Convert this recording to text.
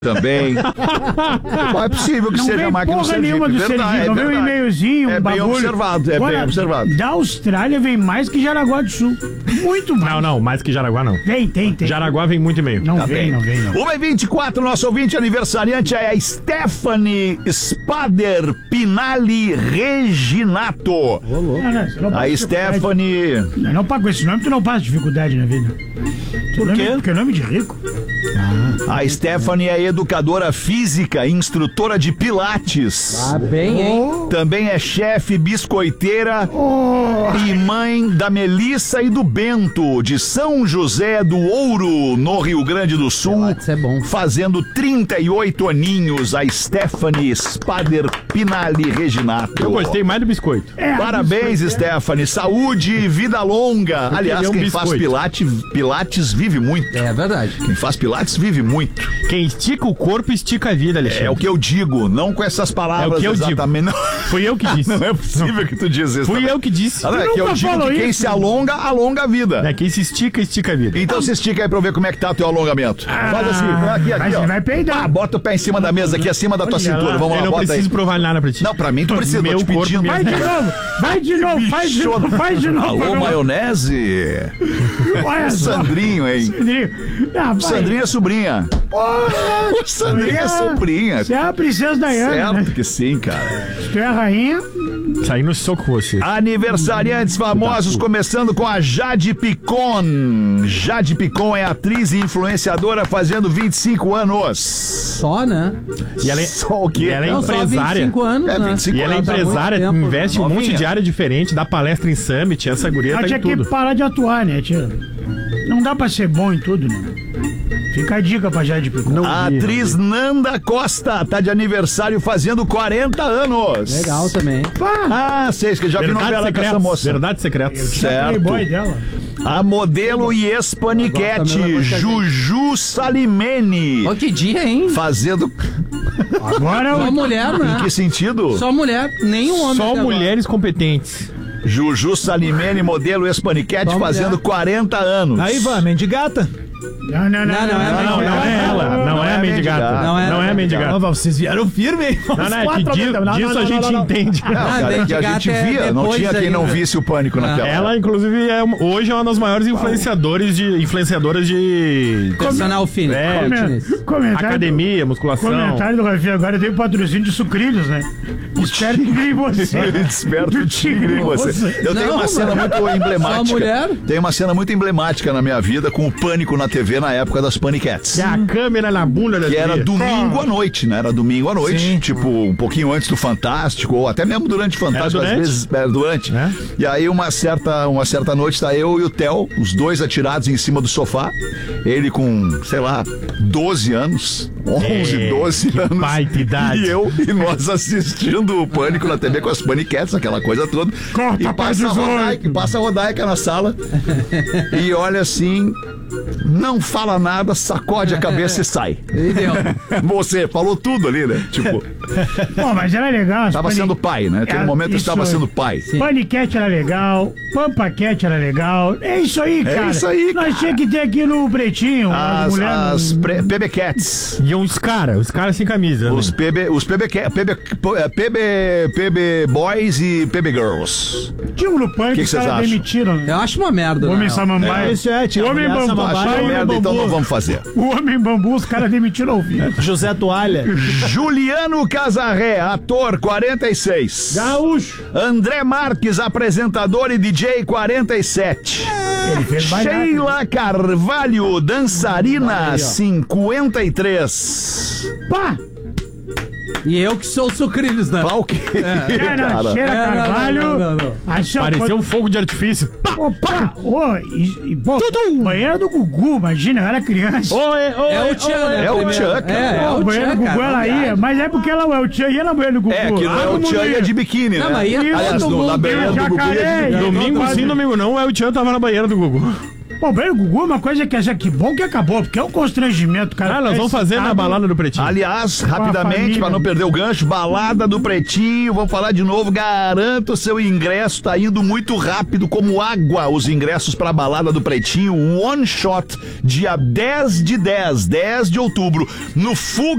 também. Não é possível que não seja a máquina do Sergipe. Nenhuma do Sergipe, não vem um e-mailzinho, um bagulho. É bem observado. Da Austrália vem mais que Jaraguá do Sul. Muito mais. Não, mais que Jaraguá não. Tem. Jaraguá vem muito e-mail. Não vem. 1h24, nosso ouvinte aniversariante é a Stephanie Spader Pinali Reginato. A Stephanie... Não paga com esse nome, tu não passa dificuldade na vida. Por quê? Porque é nome de rico. A Stephanie é educadora física, instrutora de pilates. Ah, bem, hein? Também é chefe biscoiteira e mãe da Melissa e do Bento, de São José do Ouro, no Rio Grande do Sul. Pilates é bom. Fazendo 38 aninhos, a Stephanie Spader Pinali Reginato. Eu gostei mais do biscoito. Parabéns, Stephanie. Saúde e vida longa. Aliás, quem faz pilates vive muito. É verdade. Quem faz pilates vive muito. Quem estica o corpo, estica a vida, Alexandre. É o que eu digo, não com essas palavras. É o que eu exatamente. digo. Fui eu que disse. Não é possível que tu diz isso. Fui eu que disse. É que eu digo que quem se alonga, alonga a vida. Quem se estica, estica a vida. Então se estica aí pra eu ver como é que tá o teu alongamento. Faz assim, aqui, ó. Vai peidar. Bota o pé em cima da mesa aqui, acima da tua cintura. Vamos lá, eu não bota preciso aí. provar nada pra ti. Não, pra mim tu precisa, tô te pedindo. Vai de novo, faz de novo. Alô, maionese. Olha só. Sandrinho, hein? Sandrinho é sobrinha. Porra, Sandrinha é sobrinha. Você é a princesa Diana, certo né? que sim, cara. Tu é a rainha. Saí no soco com você. Aniversariantes famosos, começando com a Jade Picon. Jade Picon é atriz e influenciadora fazendo 25 anos. Só, né? E ela é, Só o quê? ela é Não, só empresária. 25 anos, É, né? 25 E ela é anos. empresária, muito tempo. investe um monte Novinha. de área diferente, dá palestra em Summit, essa guria Ela tá tinha em que tudo. parar de atuar, né, tia? Não dá pra ser bom em tudo, né? Fica a dica pra Jade Picon. A atriz Nanda Costa tá de aniversário fazendo 40 anos. Legal também. Ah, sei, que já vi novela com essa moça. Verdade secreta. Certo. Playboy dela. A modelo e ex-paniquete Juju Salimene. Ó, que dia, hein? Fazendo... Agora Só eu... mulher, né? Em que sentido? Só mulher, nenhum homem. Só até mulheres competentes. Juju Salimene, modelo ex-paniquete, Só fazendo mulher. 40 anos. Aí vai, mendigata. Não Não é ela. Não é a mendigata. Não é a mendigata. Vocês vieram firme, hein? Não, é que disso a gente entende. Não, cara, que a gente via, não tinha quem não visse o Pânico naquela. Ela, inclusive, hoje é uma das maiores influenciadoras de Personal fitness. Comentário, academia, musculação. Comentário do Rafinha agora tem patrocínio de sucrilhos, né? Espero que ganhe você. Desperta o tigre em você. Eu tenho uma cena muito emblemática. Só mulher? Tem uma cena muito emblemática na minha vida com o Pânico na TV na época das Paniquetes. Que a câmera na bunda da Que era domingo à noite, né? Era domingo à noite, Sim. tipo, um pouquinho antes do Fantástico, ou até mesmo durante o Fantástico, Era às durante? vezes era durante. É. E aí uma certa noite tá eu e o Theo, os dois atirados em cima do sofá, ele com, sei lá, 12 anos, 11, 12 anos, baita idade. e nós assistindo o Pânico na TV com as Paniquetes, aquela coisa toda. Corta, E pai, 18. passa a Rodaica na sala e olha assim, não fala nada, sacode a cabeça e sai. E deu. Você falou tudo ali, né? Tipo, Pô, mas era legal. as tava sendo pai, né? Tem um momento que isso estava aí. sendo pai. Paniquete era legal, Pampaquete era legal. É isso aí, cara. isso aí, Nós tinha que ter aqui no Pretinho. As PB Cats. E os caras sem camisa. Os né? PB Boys e PB Girls. Tinha um no Pânico Que os vocês caras acham? demitiram. Né? Eu acho uma merda. O Homem né? Samambaia. Isso é, tinha O Homem mulher Bambu. samambaia, Achou Homem merda, então Bambu. não vamos fazer. O Homem Bambu, os caras demitiram ao vivo. José Toalha. Juliano Casarré, ator, 46. Gaúcho. André Marques, apresentador e DJ, 47. Ele fez bailar. Sheila Carvalho, dançarina, 53. Pá! E eu que sou o Sucrilhos, né? Pau que... Cheira É, Carvalho. não. Achou Pareceu um fogo de artifício. Opa! Pô, banheiro do Gugu, imagina, eu era criança. É o Tchan, né? É o primeiro? Tchan, cara. É O o banheiro Tchan, do Gugu cara. ela ia, mas é porque ela é o Tchan ia no banheiro do Gugu. É, que não é o Tchan ia de biquíni, Não, né? mas ia Aliás, todo na mundo. banheira do Gugu ia de Jacaré. biquíni. Domingo sim, domingo não, o Tchan tava na banheira do Gugu. Pô, o banheiro do Gugu é uma coisa que bom que acabou, porque é um constrangimento, cara. Ah, nós vamos fazer na balada do Pretinho. Aliás, rapidamente, família. para não perder o gancho, balada do Pretinho, vamos falar de novo, garanto o seu ingresso, tá indo muito rápido como água os ingressos para a balada do Pretinho, One Shot, dia 10 de outubro, no Fuga